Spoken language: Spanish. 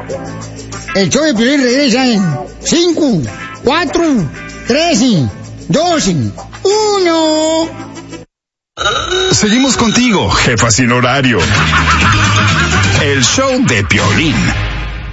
El show de Piolín regresa en 5, 4, 3, 2, 1. Seguimos contigo, jefa sin horario. El show de Piolín.